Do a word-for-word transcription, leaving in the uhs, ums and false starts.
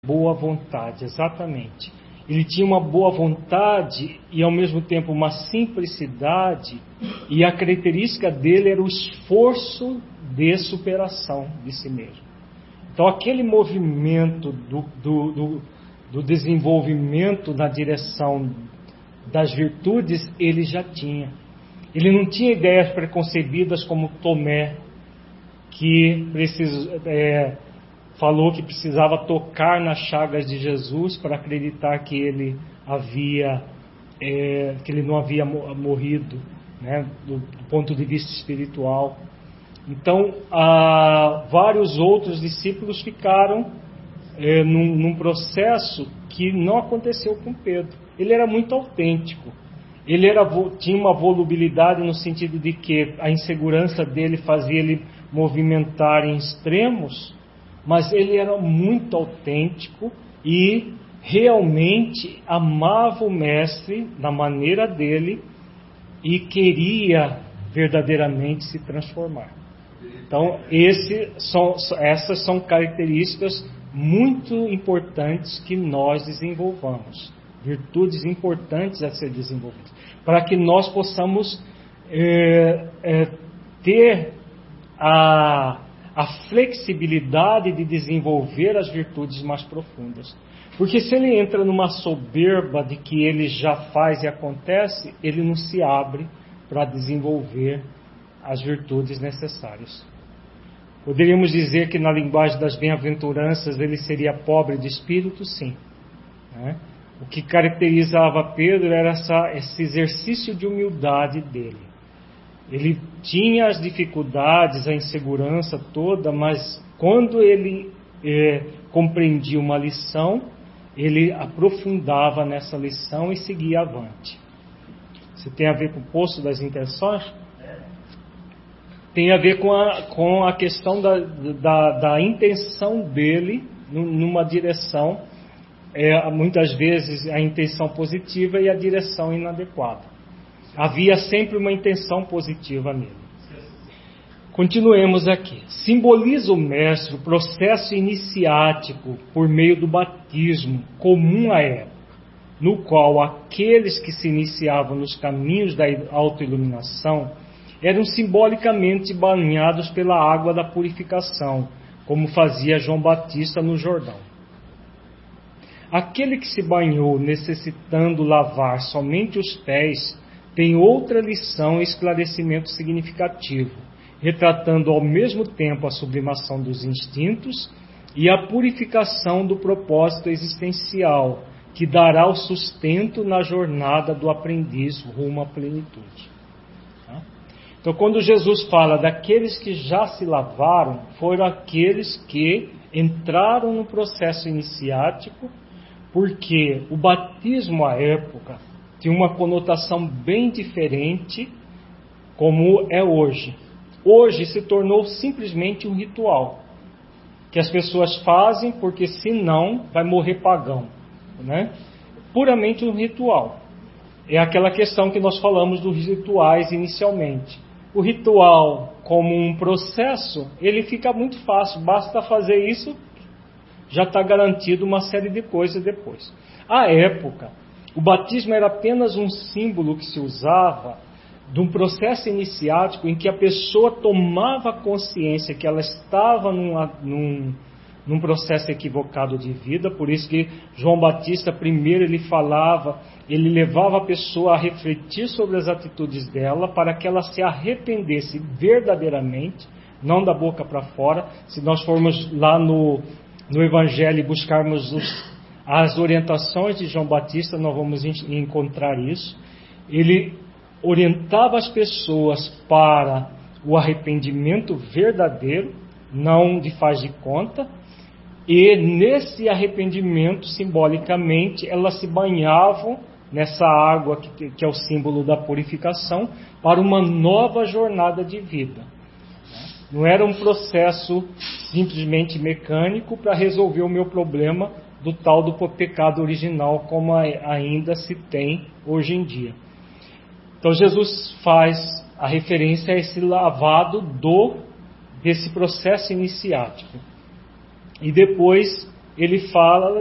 boa vontade, exatamente. Ele tinha uma boa vontade e ao mesmo tempo uma simplicidade, e a característica dele era o esforço de superação de si mesmo. Então aquele movimento do, do, do, do desenvolvimento na direção das virtudes, ele já tinha. Ele não tinha ideias preconcebidas como Tomé, que precisa, é, falou que precisava tocar nas chagas de Jesus para acreditar que ele havia, é, que ele não havia morrido, né, do, do ponto de vista espiritual. Então, ah, vários outros discípulos ficaram é, num, num processo que não aconteceu com Pedro. Ele era muito autêntico. Ele era, tinha uma volubilidade no sentido de que a insegurança dele fazia ele movimentar em extremos, mas ele era muito autêntico e realmente amava o Mestre na maneira dele e queria verdadeiramente se transformar. Então, esse são, essas são características muito importantes que nós desenvolvamos, virtudes importantes a ser desenvolvidas, para que nós possamos é, é, ter a, a flexibilidade de desenvolver as virtudes mais profundas. Porque se ele entra numa soberba de que ele já faz e acontece, ele não se abre para desenvolver as virtudes necessárias. Poderíamos dizer que na linguagem das bem-aventuranças ele seria pobre de espírito, sim, né? O que caracterizava Pedro era essa, esse exercício de humildade dele. Ele tinha as dificuldades, a insegurança toda, mas quando ele é, compreendia uma lição, ele aprofundava nessa lição e seguia avante. Isso tem a ver com o poço das intenções? Tem a ver com a, com a questão da, da, da intenção dele numa direção, é, muitas vezes a intenção positiva e a direção inadequada. Havia sempre uma intenção positiva nele. Continuemos aqui. Simboliza o Mestre o processo iniciático por meio do batismo comum à época, no qual aqueles que se iniciavam nos caminhos da autoiluminação eram simbolicamente banhados pela água da purificação, como fazia João Batista no Jordão. Aquele que se banhou necessitando lavar somente os pés tem outra lição e esclarecimento significativo, retratando ao mesmo tempo a sublimação dos instintos e a purificação do propósito existencial, que dará o sustento na jornada do aprendiz rumo à plenitude. Então, quando Jesus fala daqueles que já se lavaram, foram aqueles que entraram no processo iniciático, porque o batismo à época tinha uma conotação bem diferente como é hoje. Hoje se tornou simplesmente um ritual, que as pessoas fazem porque senão vai morrer pagão, né? Puramente um ritual. É aquela questão que nós falamos dos rituais inicialmente. O ritual, como um processo, ele fica muito fácil, basta fazer isso, já está garantido uma série de coisas depois. À época, o batismo era apenas um símbolo que se usava de um processo iniciático em que a pessoa tomava consciência que ela estava num, num, num processo equivocado de vida. Por isso que João Batista, primeiro ele falava, ele levava a pessoa a refletir sobre as atitudes dela para que ela se arrependesse verdadeiramente, não da boca para fora. Se nós formos lá no, no Evangelho e buscarmos os, as orientações de João Batista, nós vamos encontrar isso. Ele orientava as pessoas para o arrependimento verdadeiro, não de faz de conta, e nesse arrependimento, simbolicamente, elas se banhavam nessa água que, que é o símbolo da purificação, para uma nova jornada de vida. Não era um processo simplesmente mecânico para resolver o meu problema do tal do pecado original, como ainda se tem hoje em dia. Então Jesus faz a referência a esse lavado do, desse processo iniciático. E depois ele fala